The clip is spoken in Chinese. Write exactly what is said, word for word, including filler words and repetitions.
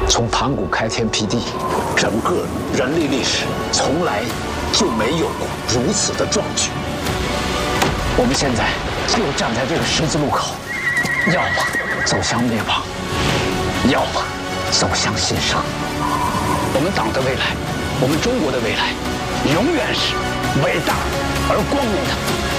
从盘古开天辟地，整个人类历史从来就没有过如此的壮举。我们现在就站在这个十字路口，要么走向灭亡，要么走向新生。我们党的未来，我们中国的未来，永远是伟大而光明的。